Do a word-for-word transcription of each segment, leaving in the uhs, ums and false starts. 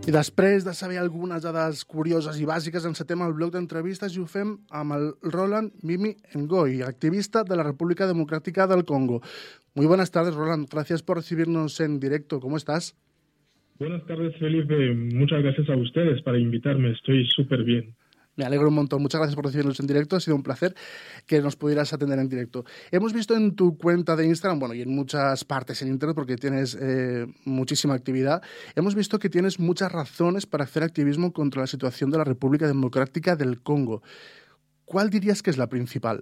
I després de saber algunes dades curioses i bàsiques, encetem el bloc d'entrevistes i ho fem amb el Roland Mimi Ngoy, activista de la República Democrática del Congo. Muy buenas tardes, Roland. Gracias por recibirnos en directo. ¿Cómo estás? Buenas tardes, Felipe. Muchas gracias a ustedes para invitarme. Estoy súper bien. Me alegro un montón. Muchas gracias por recibirnos en directo. Ha sido un placer que nos pudieras atender en directo. Hemos visto en tu cuenta de Instagram, bueno, y en muchas partes en Internet, porque tienes eh, muchísima actividad, hemos visto que tienes muchas razones para hacer activismo contra la situación de la República Democrática del Congo. ¿Cuál dirías que es la principal?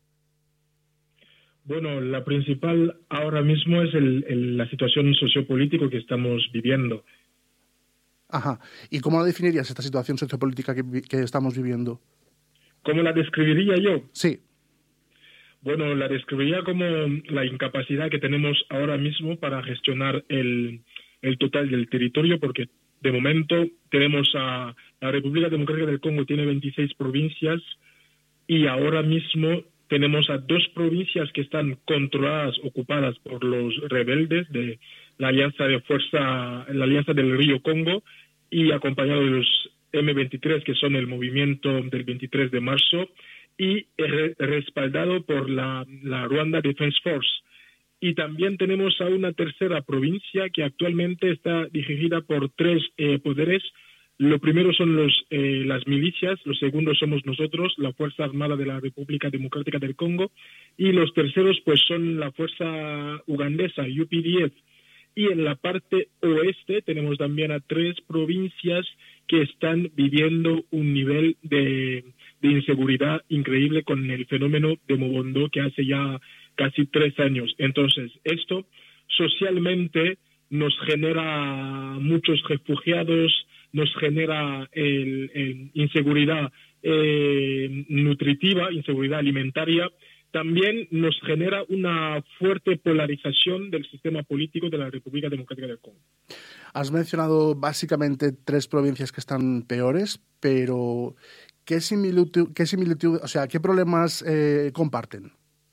Bueno, la principal ahora mismo es el, el, la situación sociopolítica que estamos viviendo. Ajá. ¿Y cómo la definirías, esta situación sociopolítica que, que estamos viviendo? ¿Cómo la describiría yo? Sí. Bueno, la describiría como la incapacidad que tenemos ahora mismo para gestionar el, el total del territorio, porque de momento tenemos a la República Democrática del Congo, tiene veintiséis provincias, y ahora mismo tenemos a dos provincias que están controladas, ocupadas por los rebeldes de la Alianza de Fuerza, la Alianza del Río Congo, y acompañado de los eme veintitrés, que son el movimiento del veintitrés de marzo, y re respaldado por la, la Rwanda Defense Force. Y también tenemos a una tercera provincia que actualmente está dirigida por tres eh, poderes. Lo primero son los, eh, las milicias, los segundos somos nosotros, la Fuerza Armada de la República Democrática del Congo, y los terceros pues son la Fuerza Ugandesa, U P D F. Y en la parte oeste tenemos también a tres provincias que están viviendo un nivel de, de inseguridad increíble con el fenómeno de Mobondo que hace ya casi tres años. Entonces, esto socialmente nos genera muchos refugiados, nos genera el, el inseguridad eh, nutritiva, inseguridad alimentaria. También nos genera una fuerte polarización del sistema político de la República Democrática del Congo. Has mencionado básicamente tres provincias que están peores, pero ¿qué similitud, qué similitud, o sea, qué problemas eh, comparten?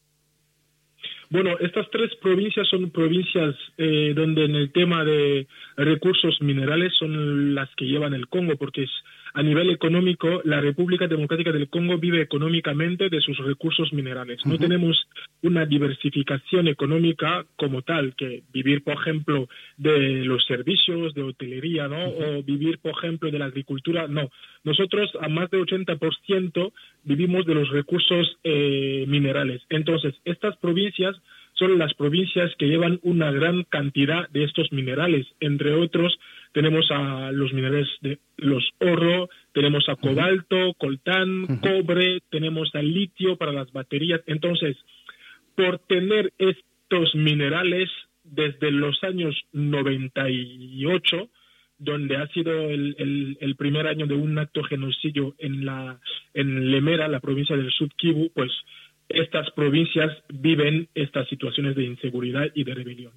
Bueno, estas tres provincias son provincias eh, donde en el tema de recursos minerales son las que llevan el Congo, porque es, a nivel económico, la República Democrática del Congo vive económicamente de sus recursos minerales. No uh-huh. tenemos una diversificación económica como tal, que vivir, por ejemplo, de los servicios, de hotelería, ¿no? Uh-huh. O vivir, por ejemplo, de la agricultura, no. Nosotros, a más de ochenta por ciento, vivimos de los recursos eh, minerales. Entonces, estas provincias son las provincias que llevan una gran cantidad de estos minerales. Entre otros, tenemos a los minerales de los oro, tenemos a cobalto, coltán, uh-huh. cobre, tenemos al litio para las baterías. Entonces, por tener estos minerales desde los años noventa y ocho, donde ha sido el, el, el primer año de un acto genocidio en la en Lemera, la provincia del Sud Kivu, pues estas provincias viven estas situaciones de inseguridad y de rebelión.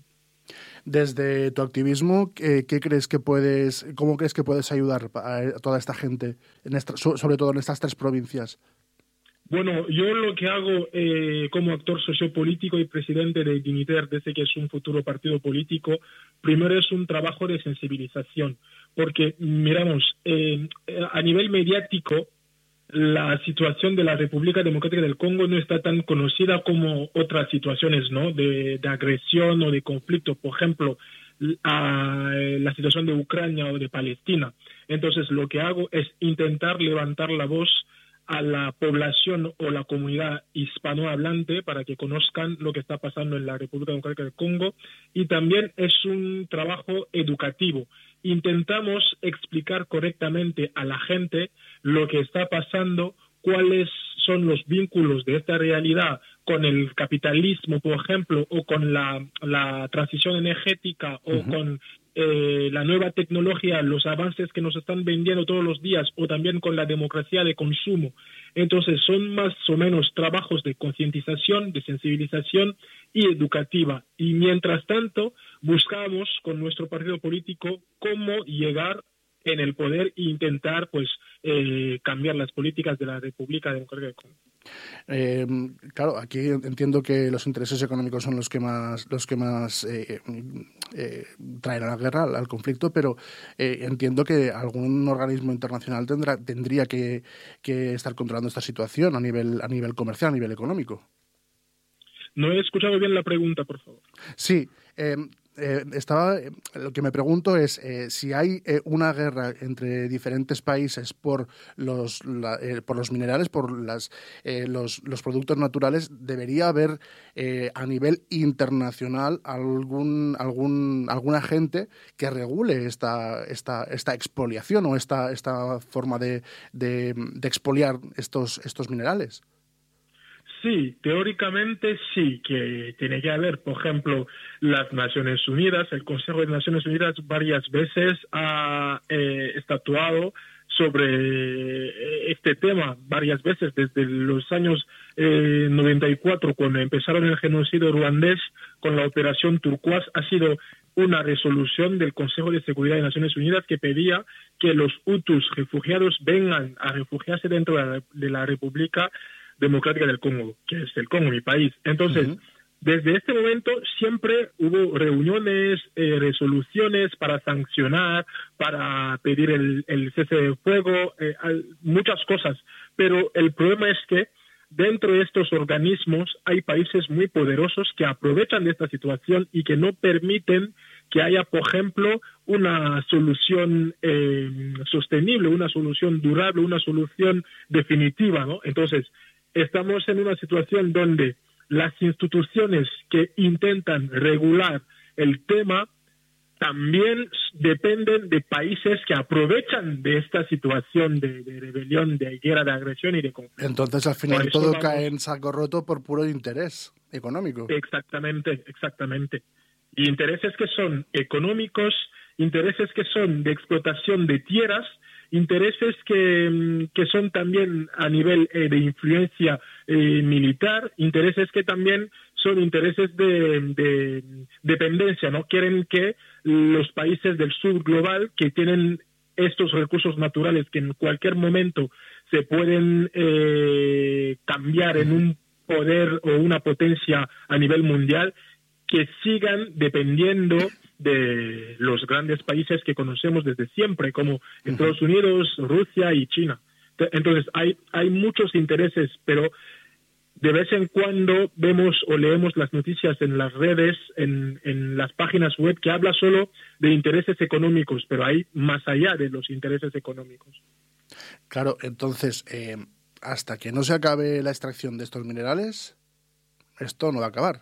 Desde tu activismo, ¿qué, qué crees que puedes, cómo crees que puedes ayudar a toda esta gente, en esta, sobre todo en estas tres provincias? Bueno, yo lo que hago eh, como actor sociopolítico y presidente de Dignitaire, desde que es un futuro partido político, primero es un trabajo de sensibilización, porque miramos, eh, a nivel mediático, la situación de la República Democrática del Congo no está tan conocida como otras situaciones, ¿no? de, de agresión o de conflicto, por ejemplo, a la situación de Ucrania o de Palestina. Entonces, lo que hago es intentar levantar la voz a la población o la comunidad hispanohablante para que conozcan lo que está pasando en la República Democrática del Congo, y también es un trabajo educativo. Intentamos explicar correctamente a la gente lo que está pasando, cuáles son los vínculos de esta realidad con el capitalismo, por ejemplo, o con la, la transición energética, o uh-huh. con eh, la nueva tecnología, los avances que nos están vendiendo todos los días, o también con la democracia de consumo. Entonces, son más o menos trabajos de concientización, de sensibilización y educativa. Y mientras tanto, buscamos con nuestro partido político cómo llegar en el poder e intentar pues eh, cambiar las políticas de la República Democrática del Congo. Eh, claro, aquí entiendo que los intereses económicos son los que más los que más eh, eh, traen a la guerra, al, al conflicto, pero eh, entiendo que algún organismo internacional tendrá tendría que, que estar controlando esta situación a nivel a nivel comercial, a nivel económico. No he escuchado bien la pregunta, por favor. Sí. Eh, Eh, estaba, eh, lo que me pregunto es eh, si hay eh, una guerra entre diferentes países por los, la, eh, por los minerales, por las, eh, los, los productos naturales, ¿debería haber eh, a nivel internacional algún, algún, algún agente que regule esta, esta, esta expoliación o esta, esta forma de, de, de expoliar estos, estos minerales? Sí, teóricamente sí, que tiene que haber, por ejemplo, las Naciones Unidas, el Consejo de Naciones Unidas varias veces ha eh, estatuado sobre este tema, varias veces, desde los años eh, noventa y cuatro, cuando empezaron el genocidio ruandés con la Operación Turquoise, ha sido una resolución del Consejo de Seguridad de Naciones Unidas que pedía que los hutus refugiados vengan a refugiarse dentro de la, de la República Democrática del Congo, que es el Congo, mi país. Entonces, uh-huh. desde este momento siempre hubo reuniones, eh, resoluciones para sancionar, para pedir el, el cese de fuego, eh, muchas cosas. Pero el problema es que dentro de estos organismos hay países muy poderosos que aprovechan de esta situación y que no permiten que haya, por ejemplo, una solución eh, sostenible, una solución durable, una solución definitiva, ¿no? Entonces, estamos en una situación donde las instituciones que intentan regular el tema también dependen de países que aprovechan de esta situación de, de rebelión, de guerra, de agresión y de conflicto. Entonces, al final, todo vamos... cae en saco roto por puro interés económico. Exactamente, exactamente. Y intereses que son económicos, intereses que son de explotación de tierras, intereses que, que son también a nivel eh, de influencia eh, militar, intereses que también son intereses de, de dependencia, ¿no? Quieren que los países del sur global, que tienen estos recursos naturales que en cualquier momento se pueden eh, cambiar en un poder o una potencia a nivel mundial, que sigan dependiendo de los grandes países que conocemos desde siempre, como Estados Unidos, Rusia y China. Entonces, hay, hay muchos intereses, pero de vez en cuando vemos o leemos las noticias en las redes, en, en las páginas web, que habla solo de intereses económicos, pero hay más allá de los intereses económicos. Claro, entonces, eh, hasta que no se acabe la extracción de estos minerales, esto no va a acabar.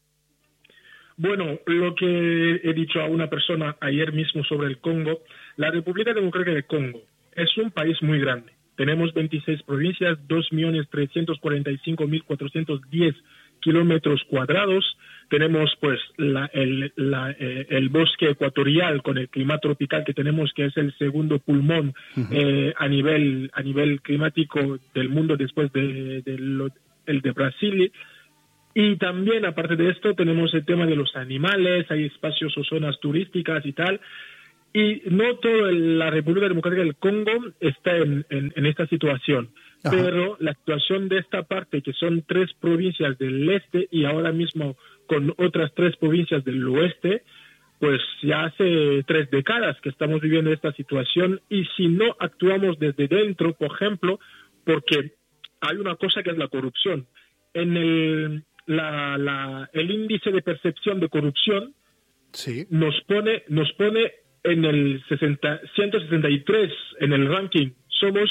Bueno, lo que he dicho a una persona ayer mismo sobre el Congo, la República Democrática del Congo es un país muy grande. Tenemos veintiséis provincias, dos millones trescientos cuarenta y cinco mil cuatrocientos diez kilómetros cuadrados. Tenemos pues la, el, la, eh, el bosque ecuatorial con el clima tropical que tenemos, que es el segundo pulmón uh-huh. eh, a nivel a nivel climático del mundo después de, de lo, el de Brasil. Y también, aparte de esto, tenemos el tema de los animales, hay espacios o zonas turísticas y tal. Y no toda la República Democrática del Congo está en, en, en esta situación. Ajá. Pero la situación de esta parte, que son tres provincias del este y ahora mismo con otras tres provincias del oeste, pues ya hace tres décadas que estamos viviendo esta situación. Y si no actuamos desde dentro, por ejemplo, porque hay una cosa que es la corrupción. En el... La, la, el índice de percepción de corrupción sí. nos pone nos pone en el sesenta, ciento sesenta y tres en el ranking. Somos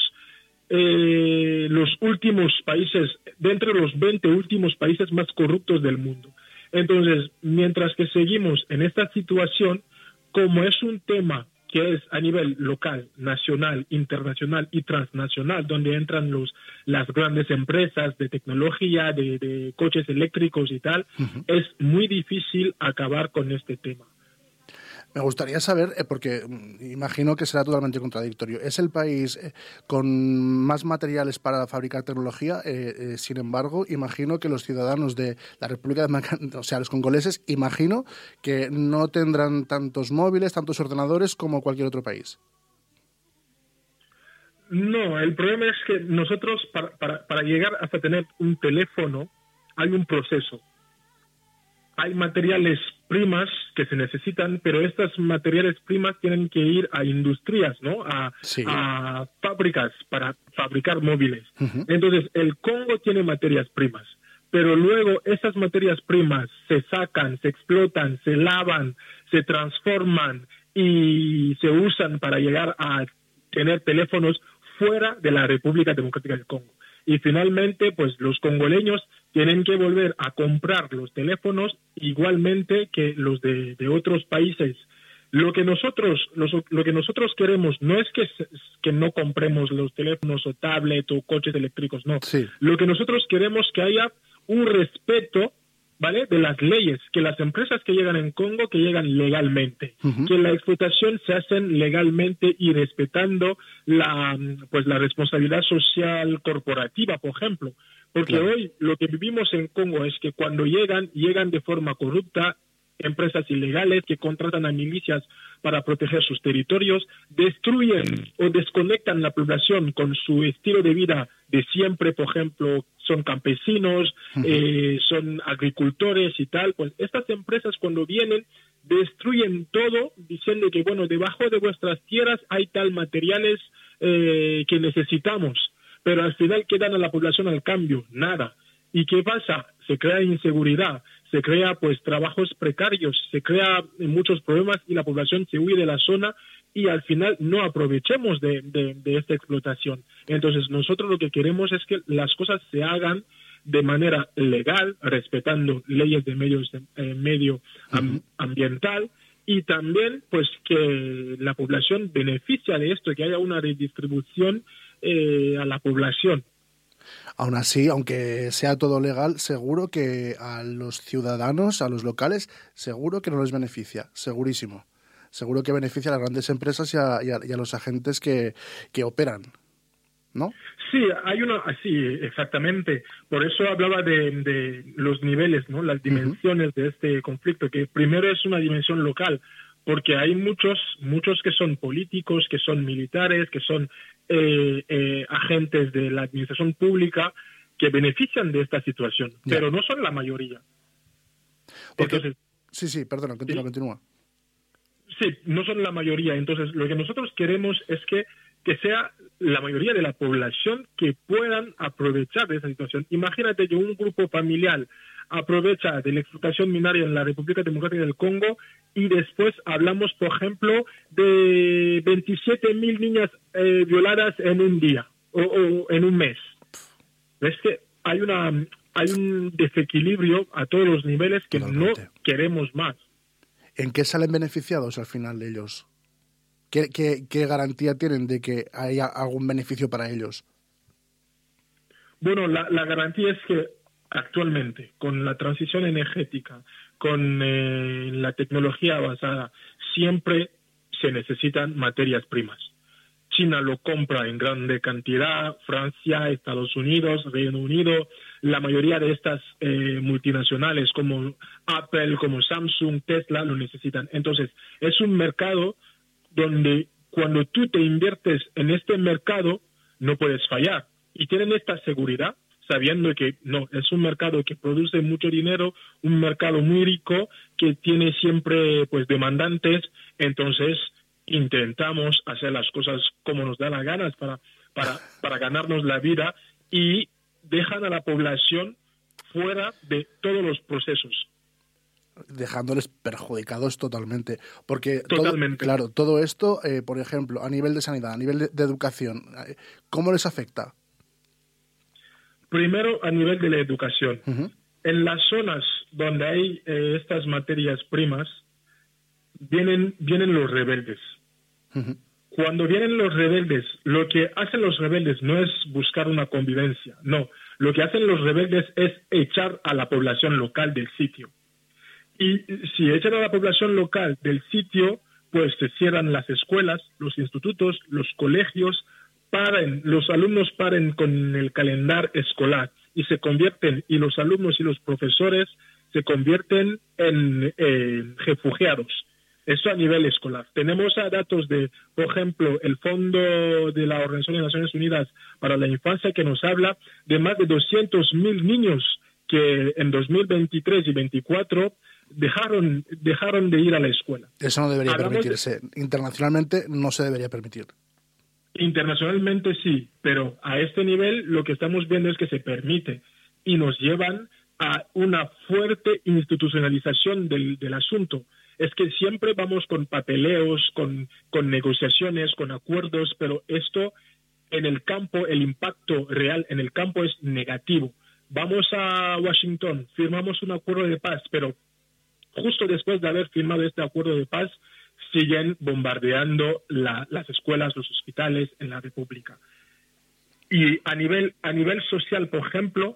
eh, los últimos países, dentro de los veinte últimos países más corruptos del mundo. Entonces, mientras que seguimos en esta situación, como es un tema que es a nivel local, nacional, internacional y transnacional, donde entran los las grandes empresas de tecnología, de, de coches eléctricos y tal, uh-huh. es muy difícil acabar con este tema. Me gustaría saber, eh, porque imagino que será totalmente contradictorio, ¿es el país eh, con más materiales para fabricar tecnología? Eh, eh, sin embargo, imagino que los ciudadanos de la República de, o sea, los congoleses, imagino que no tendrán tantos móviles, tantos ordenadores como cualquier otro país. No, el problema es que nosotros, para, para, para llegar hasta tener un teléfono, hay un proceso. Hay materiales primas que se necesitan, pero estas materiales primas tienen que ir a industrias, ¿no? A, sí. a fábricas para fabricar móviles. Uh-huh. Entonces, el Congo tiene materias primas, pero luego esas materias primas se sacan, se explotan, se lavan, se transforman y se usan para llegar a tener teléfonos fuera de la República Democrática del Congo. Y finalmente, pues los congoleños tienen que volver a comprar los teléfonos igualmente que los de, de otros países. Lo que nosotros los, lo que nosotros queremos no es que, que no compremos los teléfonos o tablet o coches eléctricos, no. Sí. Lo que nosotros queremos es que haya un respeto, ¿vale?, de las leyes, que las empresas que llegan en Congo, que llegan legalmente, uh-huh. que la explotación se hacen legalmente y respetando la, pues, la responsabilidad social corporativa, por ejemplo. Porque claro. hoy lo que vivimos en Congo es que cuando llegan, llegan de forma corrupta, empresas ilegales que contratan a milicias para proteger sus territorios, destruyen o desconectan la población con su estilo de vida de siempre, por ejemplo, son campesinos, uh-huh. eh, son agricultores y tal. Pues estas empresas cuando vienen destruyen todo diciendo que, bueno, debajo de vuestras tierras hay tal materiales eh, que necesitamos, pero al final quedan a la población al cambio, nada. ¿Y qué pasa? Se crea inseguridad, se crea pues trabajos precarios, se crea muchos problemas y la población se huye de la zona y al final no aprovechemos de, de, de esta explotación. Entonces nosotros lo que queremos es que las cosas se hagan de manera legal, respetando leyes de medios, eh, medio am, ambiental y también pues que la población beneficia de esto, que haya una redistribución eh, a la población. Aún así, aunque sea todo legal, seguro que a los ciudadanos, a los locales, seguro que no les beneficia, segurísimo. Seguro que beneficia a las grandes empresas y a, y a, y a los agentes que, que operan, ¿no? Sí, hay una, sí, exactamente. Por eso hablaba de, de los niveles, ¿no? Las dimensiones uh-huh. de este conflicto, que primero es una dimensión local, porque hay muchos, muchos que son políticos, que son militares, que son eh, eh, agentes de la administración pública que benefician de esta situación, yeah. pero no son la mayoría. Porque, Entonces, sí, sí, perdona, continúa, sí, continúa. Sí, no son la mayoría. Entonces, lo que nosotros queremos es que, que sea la mayoría de la población que puedan aprovechar de esa situación. Imagínate que un grupo familiar aprovecha de la explotación minaria en la República Democrática del Congo y después hablamos, por ejemplo, de veintisiete mil niñas eh, violadas en un día o, o en un mes. Es que hay una hay un desequilibrio a todos los niveles que Totalmente. No queremos más. ¿En qué salen beneficiados al final ellos? ¿Qué, qué, qué garantía tienen de que haya algún beneficio para ellos? Bueno, la, la garantía es que actualmente, con la transición energética, con eh, la tecnología avanzada, siempre se necesitan materias primas. China lo compra en grande cantidad, Francia, Estados Unidos, Reino Unido, la mayoría de estas eh, multinacionales como Apple, como Samsung, Tesla lo necesitan. Entonces, es un mercado donde cuando tú te inviertes en este mercado no puedes fallar. Y tienen esta seguridad, sabiendo que no, es un mercado que produce mucho dinero, un mercado muy rico, que tiene siempre pues demandantes, entonces intentamos hacer las cosas como nos da la gana para, para, para ganarnos la vida y dejan a la población fuera de todos los procesos. Dejándoles perjudicados totalmente. Porque, totalmente. Todo, claro, todo esto, eh, por ejemplo, a nivel de sanidad, a nivel de, de educación, ¿cómo les afecta? Primero, a nivel de la educación. Uh-huh. En las zonas donde hay eh, estas materias primas, vienen, vienen los rebeldes. Uh-huh. Cuando vienen los rebeldes, lo que hacen los rebeldes no es buscar una convivencia, no. Lo que hacen los rebeldes es echar a la población local del sitio. Y si echan a la población local del sitio, pues se cierran las escuelas, los institutos, los colegios, paren, los alumnos paren con el calendario escolar y se convierten, y los alumnos y los profesores se convierten en eh, refugiados. Eso a nivel escolar. Tenemos a datos de, por ejemplo, el Fondo de la Organización de Naciones Unidas para la Infancia, que nos habla de más de doscientos mil niños que en dos mil veintitrés y veinticuatro dejaron, dejaron de ir a la escuela. Eso no debería Hablamos permitirse. De... Internacionalmente no se debería permitir. Internacionalmente sí, pero a este nivel lo que estamos viendo es que se permite y nos llevan a una fuerte institucionalización del, del asunto. Es que siempre vamos con papeleos, con, con negociaciones, con acuerdos, pero esto en el campo, el impacto real en el campo es negativo. Vamos a Washington, firmamos un acuerdo de paz, pero justo después de haber firmado este acuerdo de paz, siguen bombardeando la, las escuelas, los hospitales en la República. Y a nivel, a nivel social, por ejemplo,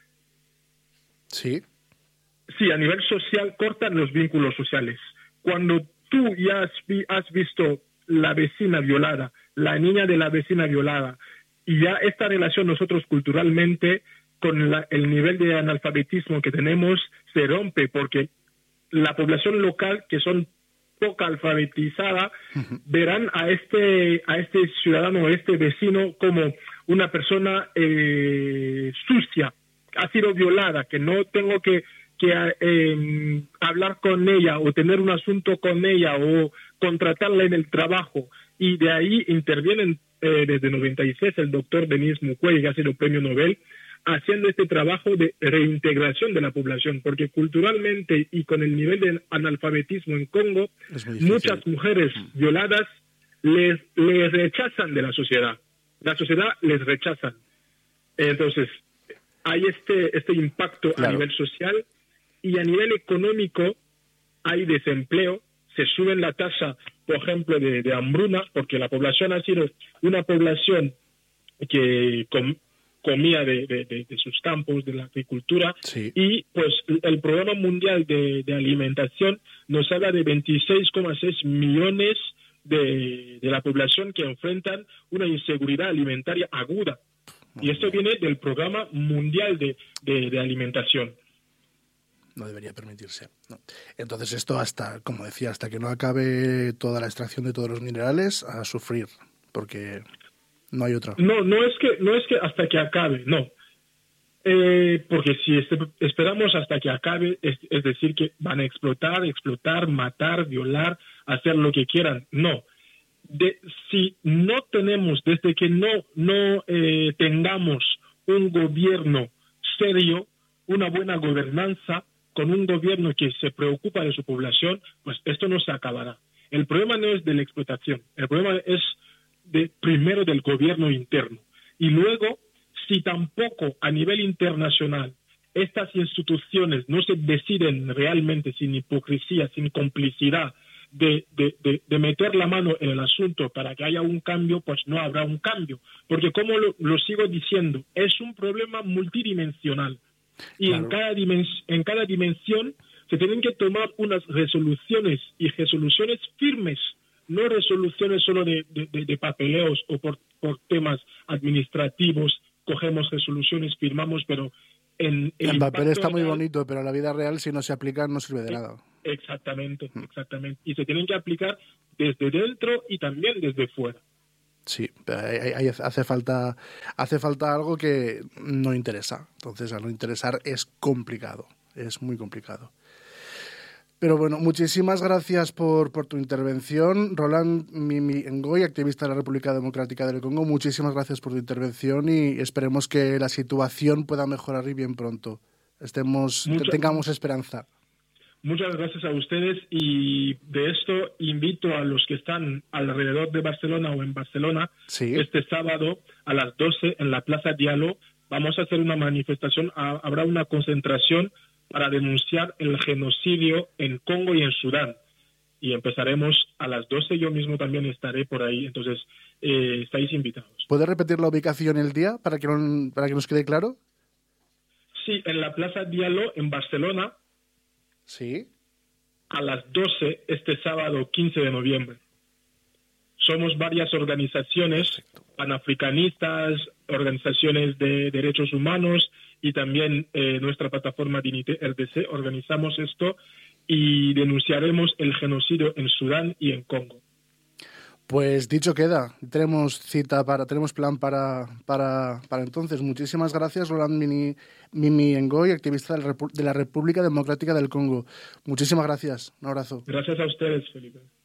sí, sí, a nivel social cortan los vínculos sociales. Cuando tú ya has, vi, has visto la vecina violada, la niña de la vecina violada, y ya esta relación nosotros culturalmente, con la, el nivel de analfabetismo que tenemos, se rompe, porque la población local, que son poca alfabetizada, uh-huh. verán a este a este ciudadano, a este vecino como una persona eh, sucia, ha sido violada, que no tengo que, que eh, hablar con ella o tener un asunto con ella o contratarla en el trabajo. Y de ahí intervienen eh, desde noventa y seis el doctor Denis Mukwege, que ha sido premio Nobel, haciendo este trabajo de reintegración de la población, porque culturalmente y con el nivel de analfabetismo en Congo, muchas mujeres violadas les, les rechazan de la sociedad. La sociedad les rechaza. Entonces, hay este, este impacto claro. a nivel social, y a nivel económico hay desempleo, se sube la tasa, por ejemplo, de, de hambruna, porque la población ha sido una población que com, comía de, de, de, de sus campos, de la agricultura, sí. y pues el Programa Mundial de, de Alimentación nos habla de veintiséis coma seis millones de, de la población que enfrentan una inseguridad alimentaria aguda. Muy y esto bien. Viene del Programa Mundial de, de, de Alimentación. No debería permitirse. No. Entonces esto hasta, como decía, hasta que no acabe toda la extracción de todos los minerales, a sufrir, porque no hay otra. No, no es que, no es que hasta que acabe, no. Eh, porque si este, esperamos hasta que acabe, es, es decir, que van a explotar, explotar, matar, violar, hacer lo que quieran. No. De, si no tenemos, desde que no, no eh, tengamos un gobierno serio, una buena gobernanza, con un gobierno que se preocupa de su población, pues esto no se acabará. El problema no es de la explotación, el problema es de, primero del gobierno interno. Y luego, si tampoco a nivel internacional estas instituciones no se deciden realmente sin hipocresía, sin complicidad, de, de, de, de meter la mano en el asunto para que haya un cambio, pues no habrá un cambio. Porque como lo, lo sigo diciendo, es un problema multidimensional. Y claro. en, cada dimens- en cada dimensión se tienen que tomar unas resoluciones y resoluciones firmes, no resoluciones solo de, de, de, de papeleos o por, por temas administrativos. Cogemos resoluciones, firmamos, pero en el, el papel está muy real, bonito, pero en la vida real, si no se aplica, no sirve de nada. Exactamente, exactamente. Y se tienen que aplicar desde dentro y también desde fuera. Sí, hay, hay, hace falta hace falta algo que no interesa. Entonces, al no interesar es complicado, es muy complicado. Pero bueno, muchísimas gracias por, por tu intervención. Roland Mimi Ngoy, activista de la República Democrática del Congo, muchísimas gracias por tu intervención y esperemos que la situación pueda mejorar y bien pronto. Estemos, Mucho, tengamos esperanza. Muchas gracias a ustedes, y de esto invito a los que están alrededor de Barcelona o en Barcelona, sí. este sábado a las doce en la Plaza Diallo vamos a hacer una manifestación, habrá una concentración para denunciar el genocidio en Congo y en Sudán, y empezaremos a las doce, yo mismo también estaré por ahí, entonces eh, estáis invitados. ¿Puedes repetir la ubicación y el día para que, no, para que nos quede claro? Sí, en la Plaza Diallo en Barcelona. Sí. A las doce este sábado quince de noviembre. Somos varias organizaciones Perfecto. panafricanistas, organizaciones de derechos humanos y también eh, nuestra plataforma Dignité R D C. Organizamos esto y denunciaremos el genocidio en Sudán y en Congo. Pues dicho queda, tenemos cita para, tenemos plan para, para, para entonces. Muchísimas gracias, Roland Mimi, Mimi Ngoy, activista de la República Democrática del Congo. Muchísimas gracias, un abrazo. Gracias a ustedes, Felipe.